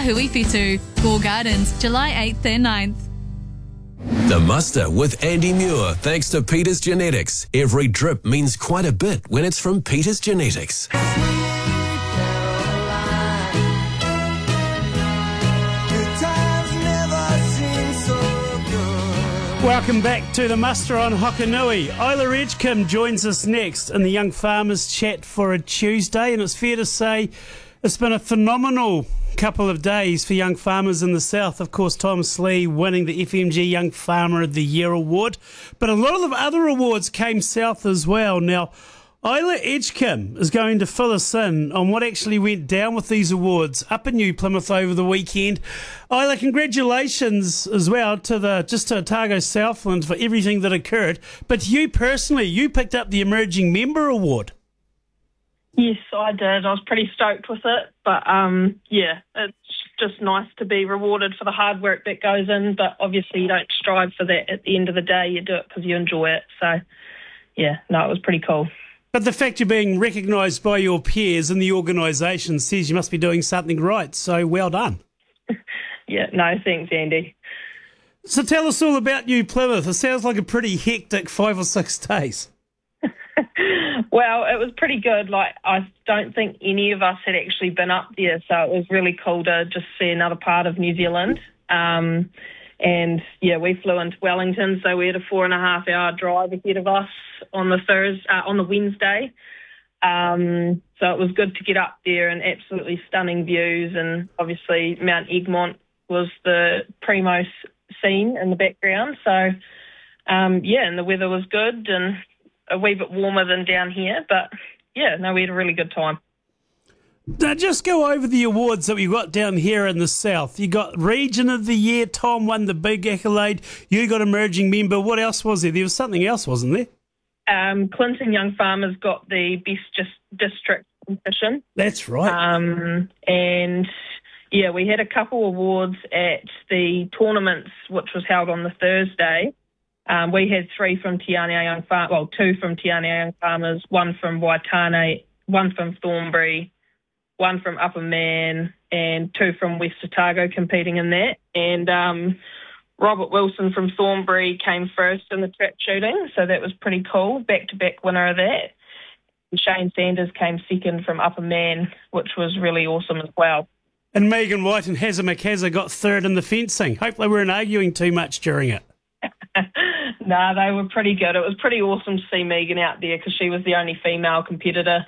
Hui Fitu, Gore Gardens, July 8th and 9th. The Muster with Andy Muir, thanks to Peters Genetics. Every drip means quite a bit when it's from Peters Genetics. Welcome back to the Muster on Hokanui. Isla Edgecombe joins us next in the Young Farmers Chat for a Tuesday, and it's fair to say it's been a phenomenal couple of days for young farmers in the south. Of course, Tom Slee winning the FMG Young Farmer of the Year award, but a lot of the other awards came south as well. Now, Isla Edgecombe is going to fill us in on what actually went down with these awards up in New Plymouth over the weekend. Isla, congratulations as well to Otago Southland for everything that occurred. But you personally, you picked up the Emerging Member Award. Yes, I did. I was pretty stoked with it. But, it's just nice to be rewarded for the hard work that goes in. But obviously you don't strive for that at the end of the day. You do it because you enjoy it. So, it was pretty cool. But the fact you're being recognised by your peers in the organisation says you must be doing something right. So well done. Thanks, Andy. So tell us all about New Plymouth. It sounds like a pretty hectic 5 or 6 days. Well, it was pretty good. I don't think any of us had actually been up there, so it was really cool to just see another part of New Zealand. We flew into Wellington, so we had a 4.5-hour drive ahead of us on the Wednesday. So it was good to get up there and absolutely stunning views, and obviously Mount Egmont was the primo scene in the background. So, and the weather was good and a wee bit warmer than down here, but we had a really good time. Now, just go over the awards that we got down here in the south. You got Region of the Year. Tom won the big accolade. You got Emerging Member. What else was there? There was something else, wasn't there? Clinton Young Farmers got the Best District competition. That's right. We had a couple awards at the tournaments, which was held on the Thursday. We had 3 from Te Anau Young Farmers, 2 from Te Anau Young Farmers, 1 from Waitanei, 1 from Thornbury, 1 from Upper Man, and 2 from West Otago competing in that. And Robert Wilson from Thornbury came first in the trap shooting, so that was pretty cool, back-to-back winner of that. And Shane Sanders came second from Upper Man, which was really awesome as well. And Megan White and Hazza McHazza got third in the fencing. Hope they weren't arguing too much during it. No, they were pretty good. It was pretty awesome to see Megan out there because she was the only female competitor.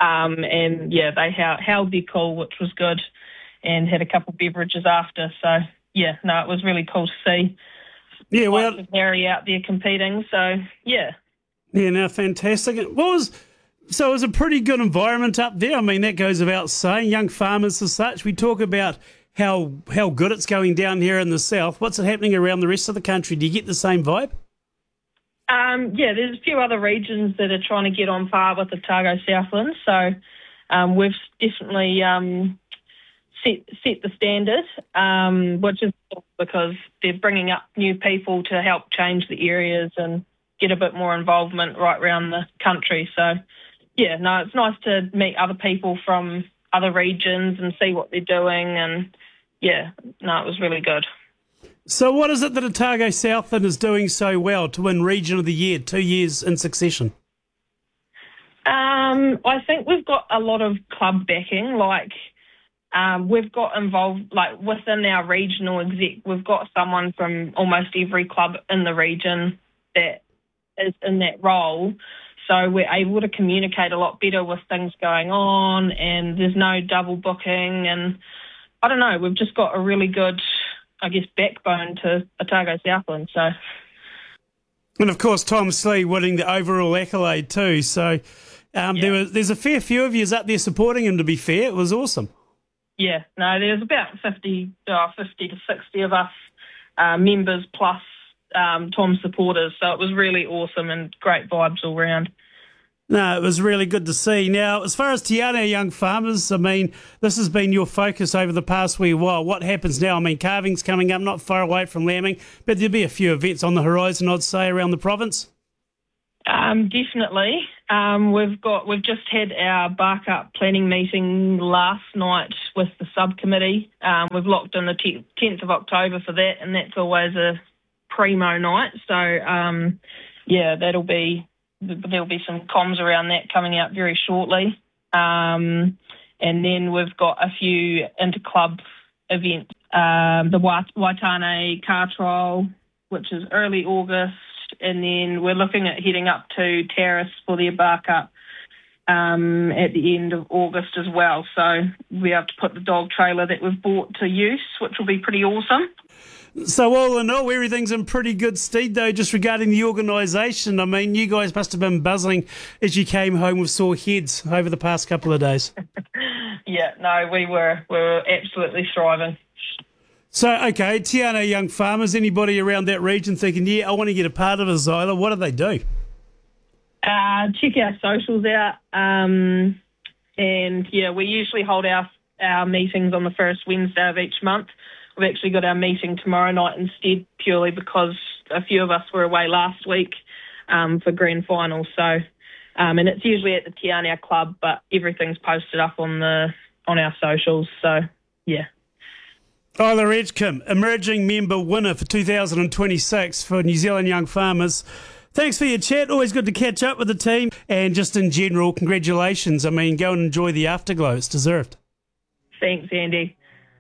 They held their cool, which was good, and had a couple of beverages after. So, it was really cool to see. Yeah, well, Harry out there competing. So, yeah. Yeah, no, fantastic. It was a pretty good environment up there. I mean, that goes without saying. Young farmers as such. We talk about how good it's going down here in the south. What's it happening around the rest of the country? Do you get the same vibe? There's a few other regions that are trying to get on par with Otago Southland. So we've definitely set the standard, which is because they're bringing up new people to help change the areas and get a bit more involvement right around the country. So, it's nice to meet other people from other regions and see what they're doing. And, it was really good. So what is it that Otago Southland is doing so well to win Region of the Year 2 years in succession? I think we've got a lot of club backing. We've got involved, within our regional exec, we've got someone from almost every club in the region that is in that role. So we're able to communicate a lot better with things going on, and there's no double booking. And I don't know, we've just got a really good, backbone to Otago Southland. So, and of course, Tom Slee winning the overall accolade too. So there's a fair few of yous up there supporting him, to be fair. It was awesome. Yeah, no, there's about 50 to 60 of us members plus Tom supporters. So it was really awesome and great vibes all round. No, it was really good to see. Now, as far as Te Anau Young Farmers, I mean, this has been your focus over the past wee while. What happens now? I mean, calving's coming up not far away from lambing, but there'll be a few events on the horizon, I'd say, around the province. Definitely. We've just had our Bark Up planning meeting last night with the subcommittee. We've locked in the 10th of October for that, and that's always a primo night. So, there'll be some comms around that coming out very shortly. And then we've got a few inter-club events. The Waitane car trial, which is early August, and then we're looking at heading up to Terrace for the Bark Up at the end of August as well. So we have to put the dog trailer that we've bought to use, which will be pretty awesome. So all in all, everything's in pretty good stead, though, just regarding the organisation. I mean, you guys must have been buzzing as you came home with sore heads over the past couple of days. Yeah, no, we were absolutely thriving. So, okay, Te Anau Young Farmers, anybody around that region thinking, I want to get a part of a Zyla, what do they do? Check our socials out. We usually hold our meetings on the first Wednesday of each month. We've actually got our meeting tomorrow night instead, purely because a few of us were away last week for grand final. So, and it's usually at the Te Anau Club, but everything's posted up on our socials. So, yeah. Isla Edgecombe, emerging member winner for 2026 for New Zealand Young Farmers. Thanks for your chat. Always good to catch up with the team. And just in general, congratulations. I mean, go and enjoy the afterglow. It's deserved. Thanks, Andy.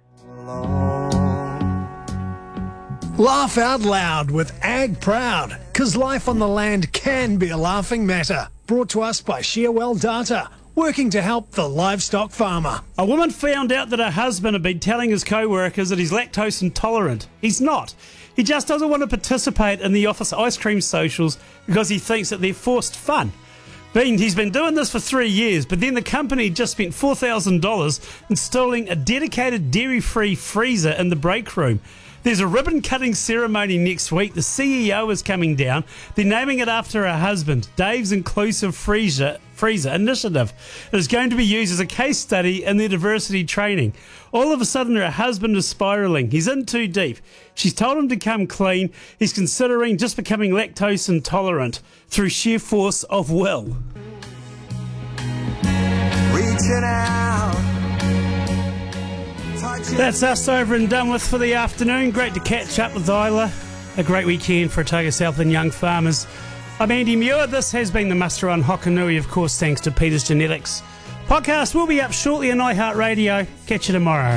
Laugh out loud with Ag Proud, because life on the land can be a laughing matter. Brought to us by Shearwell Data, working to help the livestock farmer. A woman found out that her husband had been telling his co-workers that he's lactose intolerant. He's not. He just doesn't want to participate in the office ice cream socials because he thinks that they're forced fun. He's been doing this for 3 years, but then the company just spent $4,000 installing a dedicated dairy-free freezer in the break room. There's a ribbon-cutting ceremony next week. The CEO is coming down. They're naming it after her husband. Dave's Inclusive Freezer Initiative. It is going to be used as a case study in their diversity training. All of a sudden, her husband is spiralling. He's in too deep. She's told him to come clean. He's considering just becoming lactose intolerant through sheer force of will. Reaching out. That's us over and done with for the afternoon. Great to catch up with Isla. A great weekend for Otago Southland Young Farmers. I'm Andy Muir. This has been the Muster on Hokanui, of course, thanks to Peters Genetics. Podcast will be up shortly on iHeartRadio. Catch you tomorrow.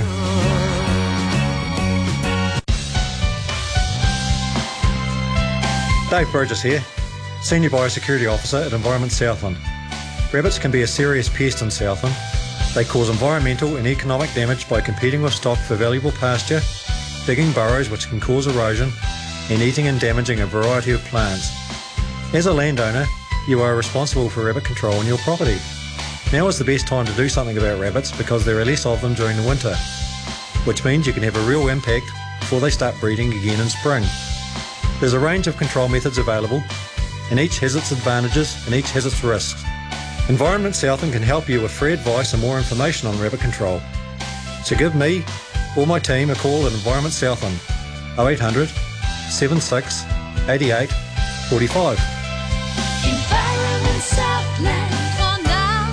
Dave Burgess here, Senior Biosecurity Officer at Environment Southland. Rabbits can be a serious pest in Southland. They cause environmental and economic damage by competing with stock for valuable pasture, digging burrows which can cause erosion, and eating and damaging a variety of plants. As a landowner, you are responsible for rabbit control on your property. Now is the best time to do something about rabbits because there are less of them during the winter, which means you can have a real impact before they start breeding again in spring. There's a range of control methods available, and each has its advantages and each has its risks. Environment Southland can help you with free advice and more information on rabbit control. So give me or my team a call at Environment Southland 0800 76 88 45. Environment Southland for now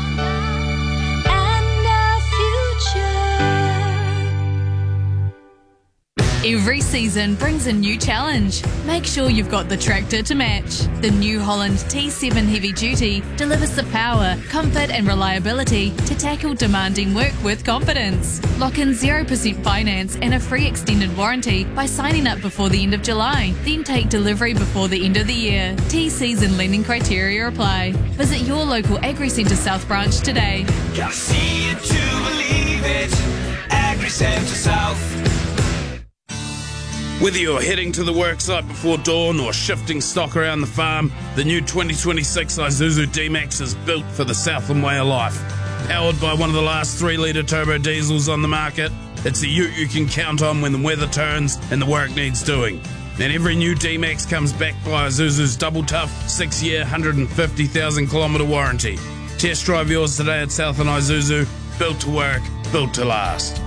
and the future. Every season brings a new challenge. Make sure you've got the tractor to match. The New Holland T7 Heavy Duty delivers the power, comfort and reliability to tackle demanding work with confidence. Lock in 0% finance and a free extended warranty by signing up before the end of July. Then take delivery before the end of the year. TCs and lending criteria apply. Visit your local AgriCentre South branch today. Gotta see it to believe it. AgriCentre South. Whether you're heading to the worksite before dawn or shifting stock around the farm, the new 2026 Isuzu D-Max is built for the Southland way of life. Powered by one of the last 3-litre turbo diesels on the market, it's a ute you can count on when the weather turns and the work needs doing. And every new D-Max comes backed by Isuzu's double tough 6-year, 150,000 kilometre warranty. Test drive yours today at Southland Isuzu. Built to work, built to last.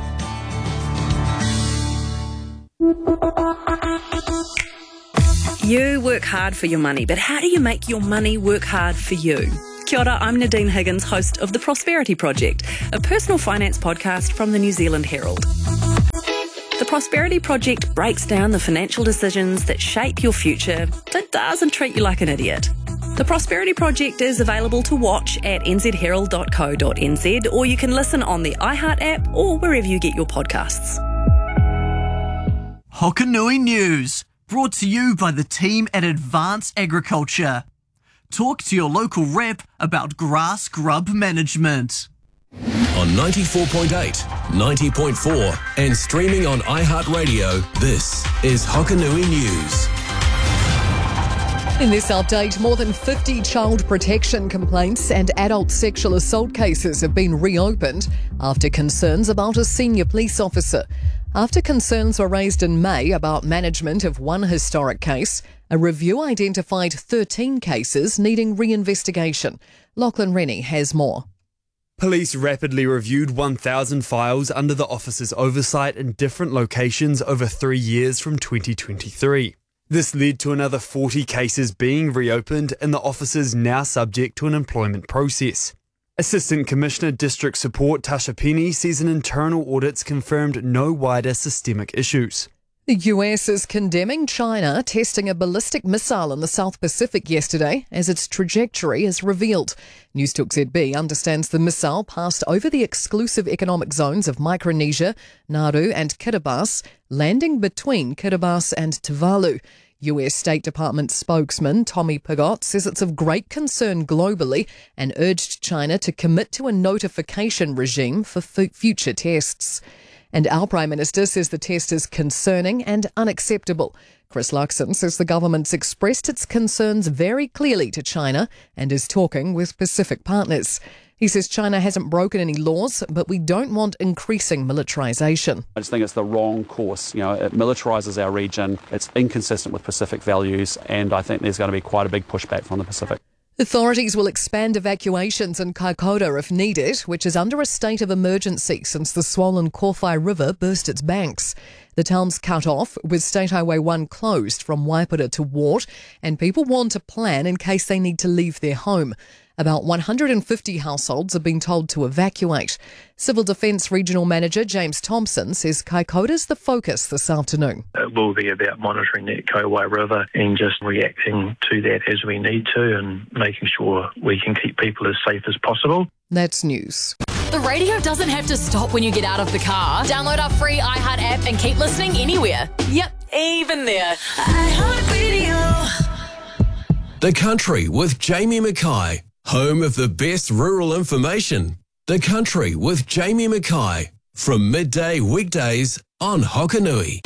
You work hard for your money, but how do you make your money work hard for you? Kia ora, I'm Nadine Higgins, host of The Prosperity Project, a personal finance podcast from the New Zealand Herald. The Prosperity Project breaks down the financial decisions that shape your future, but doesn't treat you like an idiot. The Prosperity Project is available to watch at nzherald.co.nz, or you can listen on the iHeart app or wherever you get your podcasts. Hokanui News, brought to you by the team at Advanced Agriculture. Talk to your local rep about grass grub management. On 94.8, 90.4 and streaming on iHeartRadio, this is Hokanui News. In this update, more than 50 child protection complaints and adult sexual assault cases have been reopened after concerns about a senior police officer. After concerns were raised in May about management of one historic case, a review identified 13 cases needing reinvestigation. Lachlan Rennie has more. Police rapidly reviewed 1,000 files under the officer's oversight in different locations over 3 years from 2023. This led to another 40 cases being reopened, and the officers now subject to an employment process. Assistant Commissioner District Support Tasha Penny says an internal audit's confirmed no wider systemic issues. The US is condemning China testing a ballistic missile in the South Pacific yesterday as its trajectory is revealed. Newstalk ZB understands the missile passed over the exclusive economic zones of Micronesia, Nauru and Kiribati, landing between Kiribati and Tuvalu. US State Department spokesman Tommy Pigott says it's of great concern globally and urged China to commit to a notification regime for future tests. And our Prime Minister says the test is concerning and unacceptable. Chris Luxon says the government's expressed its concerns very clearly to China and is talking with Pacific partners. He says China hasn't broken any laws, but we don't want increasing militarisation. I just think it's the wrong course. It militarises our region, it's inconsistent with Pacific values, and I think there's going to be quite a big pushback from the Pacific. Authorities will expand evacuations in Kaikoura if needed, which is under a state of emergency since the swollen Kowhai River burst its banks. The town's cut off, with State Highway 1 closed from Waipara to Wart, and people want to plan in case they need to leave their home. About 150 households have been told to evacuate. Civil Defence Regional Manager James Thompson says Kaikoura's the focus this afternoon. It will be about monitoring that Kowhai River and just reacting to that as we need to and making sure we can keep people as safe as possible. That's news. The radio doesn't have to stop when you get out of the car. Download our free iHeart app and keep listening anywhere. Yep, even there. iHeartRadio. The Country with Jamie Mackay, home of the best rural information. The Country with Jamie Mackay, from midday weekdays on Hokanui.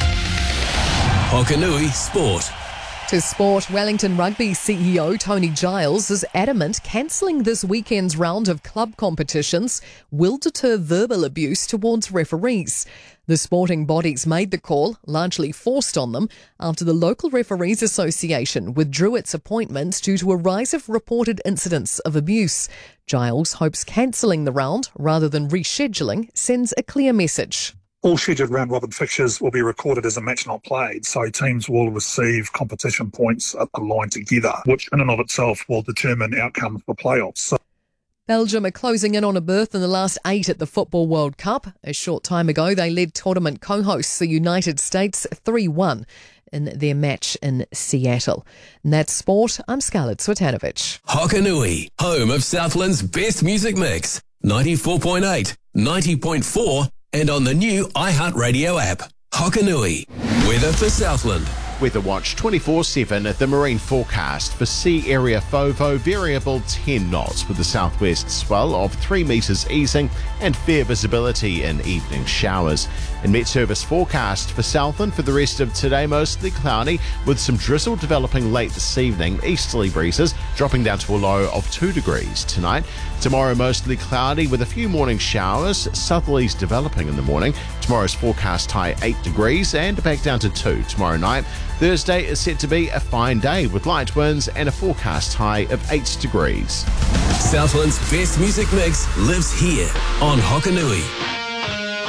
Hokanui Sport. To sport, Wellington Rugby CEO Tony Giles is adamant cancelling this weekend's round of club competitions will deter verbal abuse towards referees. The sporting bodies made the call, largely forced on them, after the local Referees Association withdrew its appointment due to a rise of reported incidents of abuse. Giles hopes cancelling the round, rather than rescheduling, sends a clear message. All scheduled round-robin fixtures will be recorded as a match not played, so teams will receive competition points aligned together, which in and of itself will determine outcomes for playoffs. Belgium are closing in on a berth in the last 8 at the Football World Cup. A short time ago, they led tournament co-hosts the United States 3-1 in their match in Seattle. And that's sport. I'm Scarlett Swetanovic. Hokanui, home of Southland's best music mix. 94.8, 90.4 and on the new iHeartRadio app. Hokanui, weather for Southland. Weather Watch 24/7 at the marine forecast for sea area FOVO variable 10 knots with the southwest swell of 3 metres easing and fair visibility in evening showers. And Met Service forecast for Southland for the rest of today mostly cloudy with some drizzle developing late this evening, easterly breezes dropping down to a low of 2 degrees tonight. Tomorrow mostly cloudy with a few morning showers, southerlies developing in the morning. Tomorrow's forecast high 8 degrees and back down to 2 tomorrow night. Thursday is set to be a fine day with light winds and a forecast high of 8 degrees. Southland's best music mix lives here on Hokanui.